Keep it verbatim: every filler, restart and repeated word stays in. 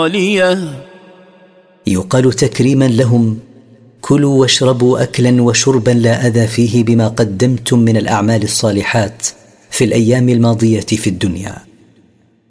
يقال تكريما لهم: كلوا واشربوا أكلا وشربا لا أذى فيه بما قدمتم من الأعمال الصالحات في الأيام الماضية في الدنيا.